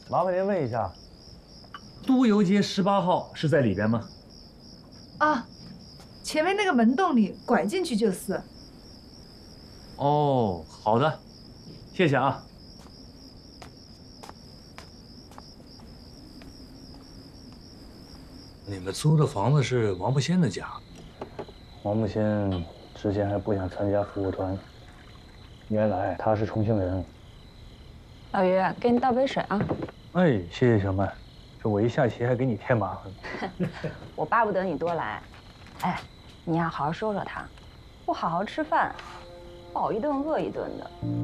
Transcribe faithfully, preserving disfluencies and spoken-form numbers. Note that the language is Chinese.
麻烦您问一下， 都邮街十八号是在里边吗？ 啊，前面那个门洞里拐进去就是。 哦，好的，谢谢啊。 你们租的房子是王不仙的家？ 王木仙之前还不想参加服务团，原来他是重庆人。 老于，给你倒杯水啊。 哎，谢谢小曼，这我一下棋还给你添麻烦。 我巴不得你多来。哎，你要好好说说他，不好好吃饭，饱一顿饿一顿的。